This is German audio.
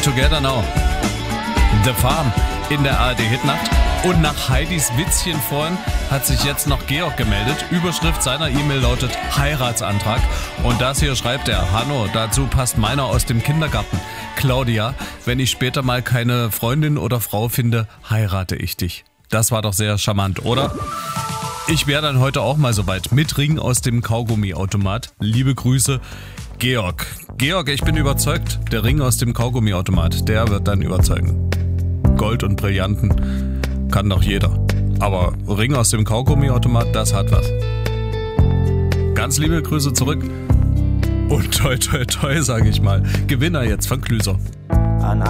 Together Now. The Farm in der ARD-Hitnacht. Und nach Heidis Witzchen vorhin hat sich jetzt noch Georg gemeldet. Überschrift seiner E-Mail lautet Heiratsantrag. Und das hier schreibt er: Hanno, dazu passt meiner aus dem Kindergarten. Claudia, wenn ich später mal keine Freundin oder Frau finde, heirate ich dich. Das war doch sehr charmant, oder? Ich wäre dann heute auch mal soweit. Mit Ring aus dem Kaugummiautomat. Liebe Grüße, Georg. Georg, ich bin überzeugt, der Ring aus dem Kaugummiautomat, der wird dann überzeugen. Gold und Brillanten kann doch jeder. Aber Ring aus dem Kaugummiautomat, das hat was. Ganz liebe Grüße zurück. Und toi toi toi, sage ich mal. Gewinner jetzt von Klüser. An